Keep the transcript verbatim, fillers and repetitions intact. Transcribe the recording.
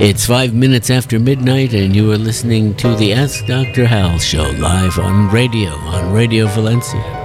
It's five minutes after midnight, and you are listening to the Ask Doctor Hal show live on radio, on Radio Valencia.